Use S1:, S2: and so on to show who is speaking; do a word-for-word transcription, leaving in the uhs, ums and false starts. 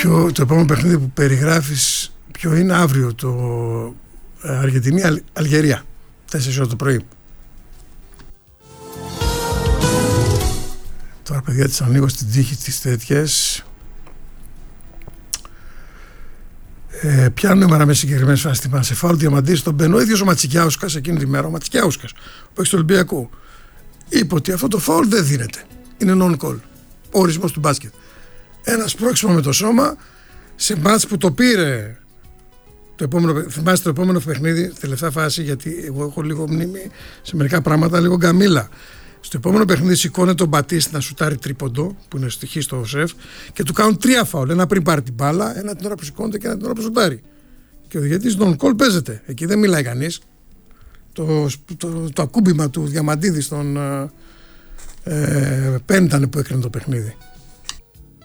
S1: ποιο, το επόμενο παιχνίδι που περιγράφεις ποιο είναι? Αύριο το ε, Αργεντινή-Αλγερία, τέσσερις ώρα το πρωί. Τώρα παιδιά της ανοίγω στην τύχη τις τέτοιες. Ε, πιάνουν νούμερα με συγκεκριμένες φάσεις. Θυμάσαι φάουλ Διαμαντής στον Μπεν. Ο ίδιος ο Ματσικιάουσκας εκείνη τη μέρα, ο Ματσικιάουσκας που έχει στο Ολυμπιακό, είπε ότι αυτό το φάουλ δεν δίνεται. Είναι non-call. Ο ορισμός του μπάσκετ. Ένα σπρώξιμο με το σώμα σε μάτς που το πήρε. Το επόμενο, θυμάστε το επόμενο παιχνίδι, τελευταία φάση, γιατί εγώ έχω λίγο μνήμη σε μερικά πράγματα, λίγο γκαμίλα. Στο επόμενο παιχνίδι σηκώνεται τον Μπατίστη να σουτάρει τρίποντο, που είναι στοιχή στο σεφ, και του κάνουν τρία φάουλ. Ένα πριν πάρει την μπάλα, ένα την ώρα που σηκώνεται και ένα την ώρα που σουτάρει. Και ο διαιτητής non call παίζεται. Εκεί δεν μιλάει κανείς. Το, το, το ακούμπημα του Διαμαντίδη στον ε, Πεν ήταν που έκρινε το παιχνίδι.